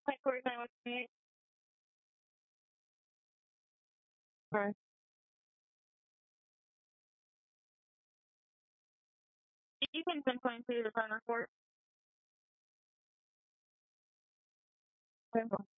Like 49 with 28. Right. You can pinpoint to the front report.